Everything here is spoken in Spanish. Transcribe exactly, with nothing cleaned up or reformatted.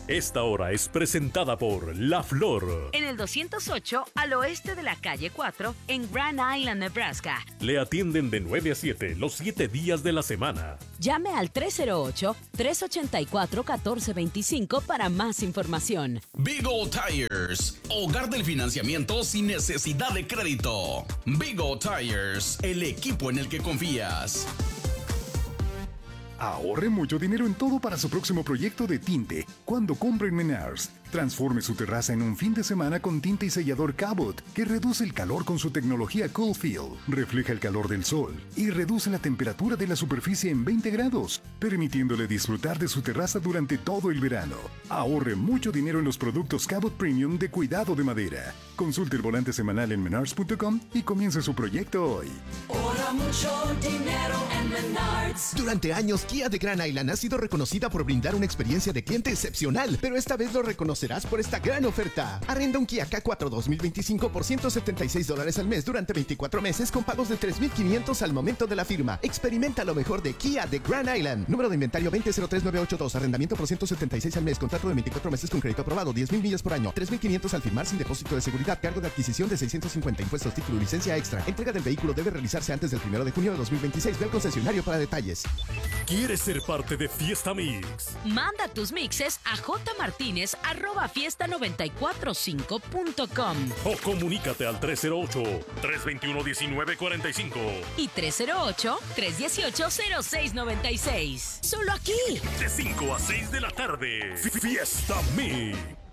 Esta hora es presentada por La Flor. En el doscientos ocho, al oeste de la calle cuatro, en Grand Island, Nebraska. Le atienden de nueve a siete los siete días de la semana. Llame al tres cero ocho, tres ocho cuatro, uno cuatro dos cinco para más información. Big O Tires, hogar del financiamiento sin necesidad de crédito. Big O Tires, el equipo en el que confías. Ahorre mucho dinero en todo para su próximo proyecto de tinte cuando compre en Menards. Transforme su terraza en un fin de semana con tinte y sellador Cabot, que reduce el calor con su tecnología Cool Feel, refleja el calor del sol y reduce la temperatura de la superficie en veinte grados, permitiéndole disfrutar de su terraza durante todo el verano. Ahorre mucho dinero en los productos Cabot Premium de cuidado de madera. Consulte el volante semanal en menards punto com y comience su proyecto hoy. Ahorra mucho dinero en Menards. Durante años, Kia de Grand Island ha sido reconocida por brindar una experiencia de cliente excepcional, pero esta vez lo reconocerás por esta gran oferta. Arrenda un Kia K cuatro dos mil veinticinco por ciento setenta y seis dólares al mes durante veinticuatro meses con pagos de tres mil quinientos al momento de la firma. Experimenta lo mejor de Kia de Grand Island. Número de inventario veinte cero tres nueve ocho dos. Arrendamiento por ciento setenta y seis al mes. Contrato de veinticuatro meses con crédito aprobado. diez mil millas por año. tres mil quinientos al firmar sin depósito de seguridad. Cargo de adquisición de seiscientos cincuenta. Impuestos, título y licencia extra. Entrega del vehículo debe realizarse antes del primero de junio de dos mil veintiséis. Ve al concesionario para detalles. ¿Quieres ser parte de Fiesta Mix? Manda tus mixes a jmartinez arroba fiesta noventa y cuatro cinco punto com O comunícate al tres cero ocho, tres dos uno, uno nueve cuatro cinco y tres cero ocho, tres uno ocho, cero seis nueve seis. Solo aquí. de cinco a seis de la tarde. Fiesta Mix.